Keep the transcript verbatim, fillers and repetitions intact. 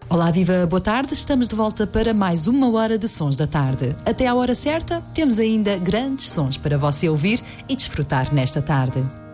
Olá, viva, boa tarde. Estamos de volta para mais uma hora de Sons da Tarde. Até à hora certa, temos ainda grandes sons para você ouvir e desfrutar nesta tarde.